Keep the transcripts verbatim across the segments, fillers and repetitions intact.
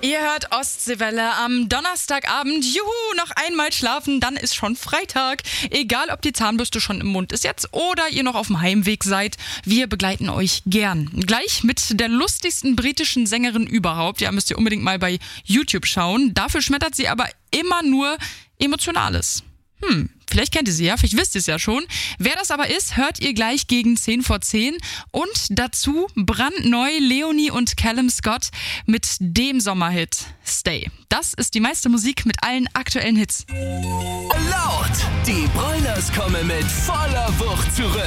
Ihr hört Ostseewelle am Donnerstagabend. Juhu, noch einmal schlafen, dann ist schon Freitag. Egal, ob die Zahnbürste schon im Mund ist jetzt oder ihr noch auf dem Heimweg seid, wir begleiten euch gern. Gleich mit der lustigsten britischen Sängerin überhaupt. Ja, müsst ihr unbedingt mal bei YouTube schauen. Dafür schmettert sie aber immer nur Emotionales. Hm, vielleicht kennt ihr sie ja, vielleicht wisst ihr es ja schon. Wer das aber ist, hört ihr gleich gegen zehn vor zehn. Und dazu brandneu Leonie und Callum Scott mit dem Sommerhit Stay. Das ist die meiste Musik mit allen aktuellen Hits. Laut! Die Broilers kommen mit voller Wucht zurück.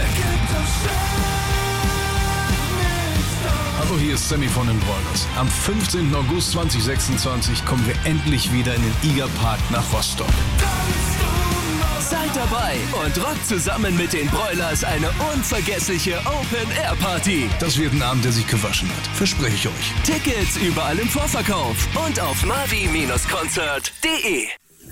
Hallo, hier ist Sammy von den Broilers. Am fünfzehnten August zweitausendsechsundzwanzig kommen wir endlich wieder in den Igerpark nach Rostock. Seid dabei und rockt zusammen mit den Broilers eine unvergessliche Open-Air-Party. Das wird ein Abend, der sich gewaschen hat. Verspreche ich euch. Tickets überall im Vorverkauf und auf mavi Konzert punkt de.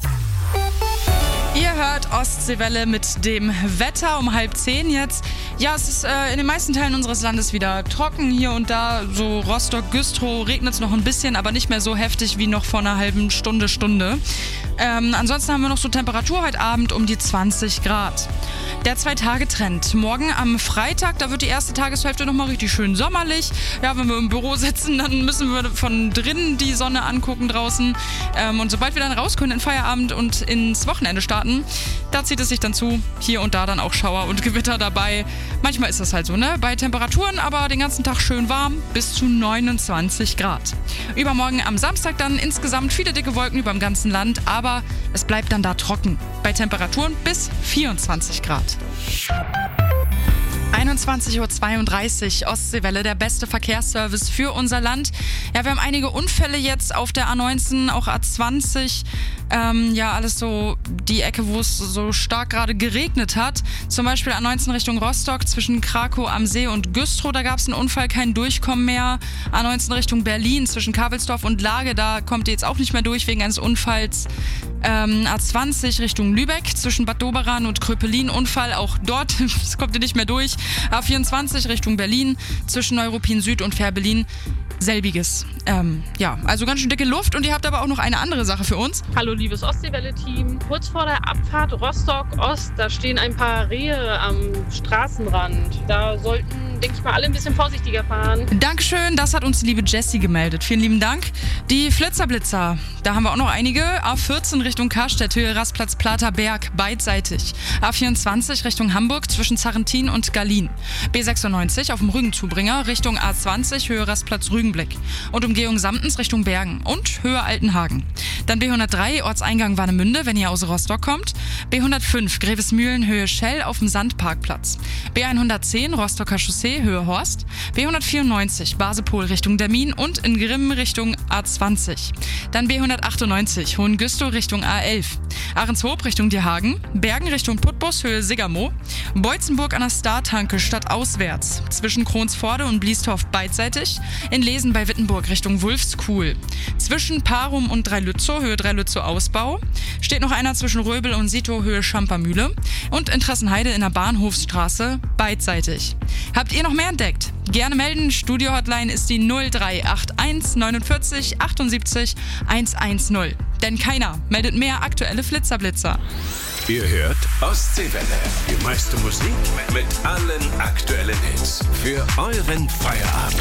Ihr hört Ostseewelle mit dem Wetter um halb zehn jetzt. Ja, es ist äh, in den meisten Teilen unseres Landes wieder trocken. Hier und da, so Rostock, Güstrow, regnet es noch ein bisschen, aber nicht mehr so heftig wie noch vor einer halben Stunde, Stunde. Ähm, ansonsten haben wir noch so Temperatur heute Abend um die zwanzig Grad. Der Zwei-Tage-Trend. Morgen am Freitag, da wird die erste Tageshälfte nochmal richtig schön sommerlich. Ja, wenn wir im Büro sitzen, dann müssen wir von drinnen die Sonne angucken draußen. Ähm, und sobald wir dann raus können in Feierabend und ins Wochenende starten, da zieht es sich dann zu. Hier und da dann auch Schauer und Gewitter dabei. Manchmal ist das halt so, ne? Bei Temperaturen aber den ganzen Tag schön warm, bis zu neunundzwanzig Grad. Übermorgen am Samstag dann insgesamt viele dicke Wolken über dem ganzen Land, aber es bleibt dann da trocken. Bei Temperaturen bis vierundzwanzig Grad. einundzwanzig Uhr zweiunddreißig, Ostseewelle, der beste Verkehrsservice für unser Land. Ja, wir haben einige Unfälle jetzt auf der A neunzehn, auch A zwanzig. Ähm, ja, alles so die Ecke, wo es so stark gerade geregnet hat. Zum Beispiel A neunzehn Richtung Rostock zwischen Krakow am See und Güstrow. Da gab es einen Unfall, kein Durchkommen mehr. A neunzehn Richtung Berlin zwischen Kabelsdorf und Lage. Da kommt ihr jetzt auch nicht mehr durch wegen eines Unfalls. Ähm, A zwanzig Richtung Lübeck zwischen Bad Doberan und Kröpelin. Unfall auch dort. Das kommt ihr nicht mehr durch. A vierundzwanzig Richtung Berlin zwischen Neuruppin Süd und Fährberlin. Selbiges. Ähm, ja, also ganz schön dicke Luft und ihr habt aber auch noch eine andere Sache für uns. Hallo liebes Ostseewelle-Team. Kurz vor der Abfahrt Rostock-Ost, da stehen ein paar Rehe am Straßenrand. Da sollten, denke ich mal, alle ein bisschen vorsichtiger fahren. Dankeschön, das hat uns die liebe Jessie gemeldet. Vielen lieben Dank. Die Flitzerblitzer, da haben wir auch noch einige. A vierzehn Richtung Karstedt, Höhe Rastplatz Platerberg, beidseitig. A vierundzwanzig Richtung Hamburg zwischen Zarrentin und Gallien. B sechsundneunzig auf dem Rügenzubringer Richtung A zwanzig, Höhe Rastplatz Rügenblick. Und Umgehung Samtens Richtung Bergen und Höhe Altenhagen. Dann B hundertdrei, Ortseingang Warnemünde, wenn ihr aus Rostock kommt. B hundertfünf, Grevesmühlen, Höhe Schell auf dem Sandparkplatz. B hundertzehn, Rostocker Chaussee, Höhe Horst. B hundertvierundneunzig, Basepol Richtung Dermin und in Grimm Richtung A zwanzig. Dann B hundertachtundneunzig, Hohengüstrow Richtung A elf. Ahrenshoop Richtung Dierhagen. Bergen Richtung Putbus, Höhe Siggermoor. Beutzenburg an der Startanke stadtauswärts. Zwischen Kronsforde und Bliestorf beidseitig. In Lesen bei Wittenburg Richtung Wulfskuhl. Zwischen Parum und Dreilützow, Höhe Dreilützow Ausbau. Steht noch einer zwischen Röbel und Sito, Höhe Schampermühle. Und in Trassenheide in der Bahnhofsstraße beidseitig. Habt ihr noch mehr entdeckt? Gerne melden. Studio-Hotline ist die null drei acht eins neunundvierzig achtundsiebzig hundertzehn. Denn keiner meldet mehr aktuelle Flitzerblitzer. Ihr hört Ostseewelle. Die meiste Musik mit allen aktuellen Hits. Für euren Feierabend.